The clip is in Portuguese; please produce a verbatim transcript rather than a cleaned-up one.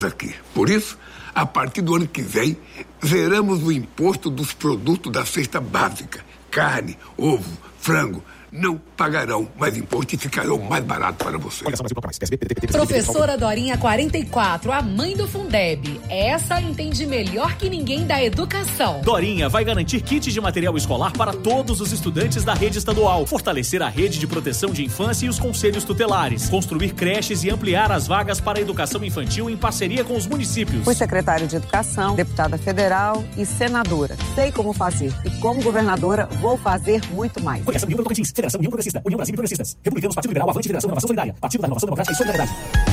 aqui. Por isso, a partir do ano que vem, zeramos o imposto dos produtos da cesta básica. Carne, ovo, frango, não pagarão mais imposto e ficarão mais barato para você. Professora Dorinha quarenta e quatro, a mãe do Fundeb. Essa entende melhor que ninguém da educação. Dorinha vai garantir kits de material escolar para todos os estudantes da rede estadual, fortalecer a rede de proteção de infância e os conselhos tutelares, construir creches e ampliar as vagas para a educação infantil em parceria com os municípios. Fui secretária de Educação, deputada federal e senadora. Sei como fazer e como governadora vou fazer muito mais. Coligação União Tocantins, Federação União Progressista, União Brasil e Progressistas, Republicanos, Partido Liberal, Avante, Federação da Inovação Solidária, Partido da Inovação Democrática e Solidariedade.